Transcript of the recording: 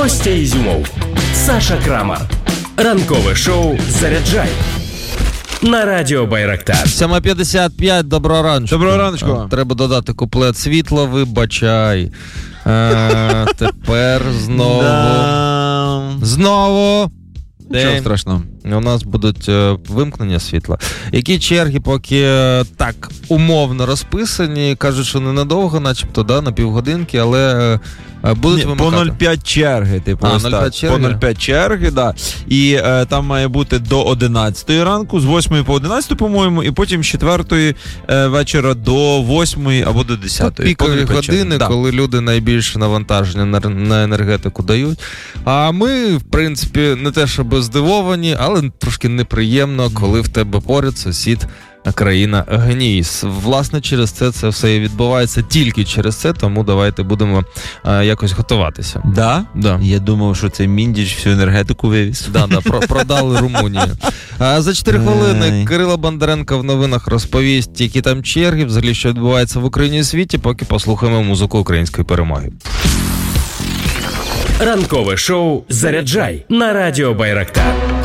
Костя Ізюмов, Саша Крамар. Ранкове шоу «Заряджай» на радіо Байрактар. 7:55, доброго ранку. Доброго ранку. Треба додати куплет «Світло, вибачай». Тепер знову. Знову. Нічого страшного. У нас будуть вимкнення світла. Які черги поки так умовно розписані, кажуть, що ненадовго, начебто, да, на півгодинки, але будуть вимикати. По 0,5 черги, типу. 0,5 черги? По 0,5 черги, да. І там має бути до 11 ранку, з 8 по 11, по-моєму, і потім з 4 вечора до 8 або до 10. Пікові години, да, коли люди найбільше навантаження на енергетику дають. А ми, в принципі, не те, щоб здивовані, але трошки неприємно, коли в тебе поряд сусід, країна гній. Власне, через це все і відбувається, тільки через це, тому давайте будемо якось готуватися. Да? Да. Я думав, що це Міндіч всю енергетику вивіз. Да, продали Румунію. За 4 хвилини Кирило Бондаренко в новинах розповість, які там черги, взагалі, що відбувається в Україні і світі, поки послухаємо музику української перемоги. Ранкове шоу «Заряджай» на радіо Байрактар.